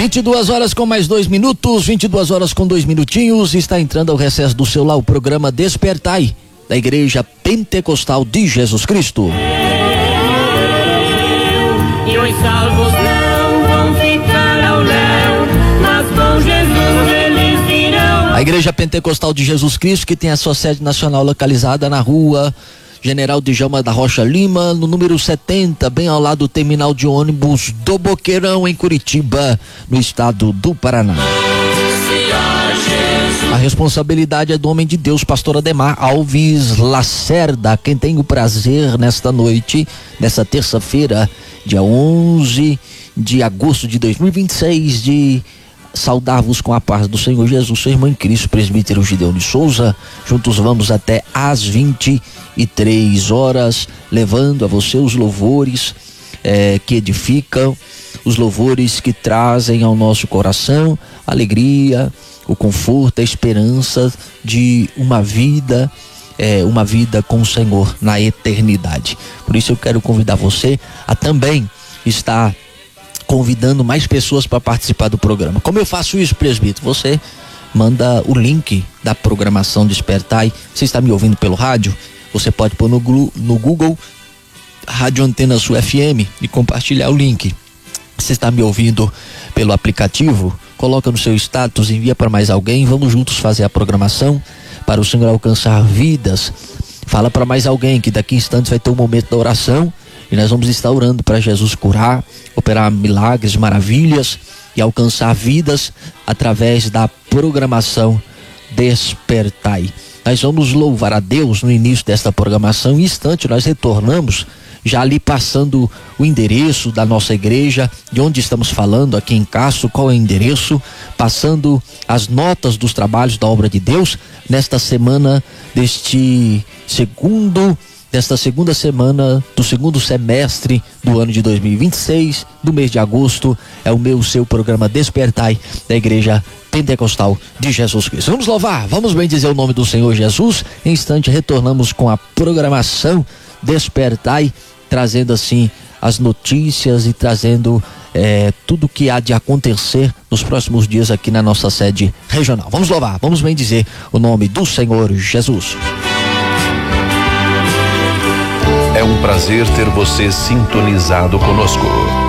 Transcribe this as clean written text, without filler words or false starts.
22 horas com mais 2 minutos, 22 horas com 2 minutinhos, está entrando ao recesso do celular o programa Despertai, da Igreja Pentecostal de Jesus Cristo. E os salvos não vão ficar ao léu, mas com Jesus eles virão. A Igreja Pentecostal de Jesus Cristo, que tem a sua sede nacional localizada na rua General Djalma da Rocha Lima, no número 70, bem ao lado do terminal de ônibus do Boqueirão, em Curitiba, no estado do Paraná. A responsabilidade é do homem de Deus, pastor Ademar Alves Lacerda, quem tem o prazer nesta noite, nessa terça-feira, dia 11 de agosto de 2026, de saudar-vos com a paz do Senhor Jesus, sua irmã em Cristo, presbítero Gideon de Souza. Juntos vamos até às 23 horas, levando a você os louvores que edificam, os louvores que trazem ao nosso coração a alegria, o conforto, a esperança de uma vida com o Senhor na eternidade. Por isso eu quero convidar você a também estar convidando mais pessoas para participar do programa. Como eu faço isso, presbítero? Você manda o link da programação Despertai. Você está me ouvindo pelo rádio? Você pode pôr no Google Rádio Antena Sul FM e compartilhar o link. Você está me ouvindo pelo aplicativo? Coloca no seu status, envia para mais alguém. Vamos juntos fazer a programação para o Senhor alcançar vidas. Fala para mais alguém que daqui a instantes vai ter um momento da oração e nós vamos estar orando para Jesus curar, operar milagres, maravilhas e alcançar vidas através da programação Despertai. Nós vamos louvar a Deus no início desta programação. Em instante nós retornamos, já ali passando o endereço da nossa igreja, de onde estamos falando aqui em Castro, qual é o endereço, passando as notas dos trabalhos da obra de Deus nesta semana desta segunda semana do segundo semestre do ano de 2026, do mês de agosto. É o seu programa Despertai, da Igreja Pentecostal de Jesus Cristo. Vamos louvar, vamos bem dizer o nome do Senhor Jesus. Em instante retornamos com a programação Despertai, trazendo assim as notícias e trazendo tudo que há de acontecer nos próximos dias aqui na nossa sede regional. Vamos louvar, vamos bem dizer o nome do Senhor Jesus. É um prazer ter você sintonizado conosco.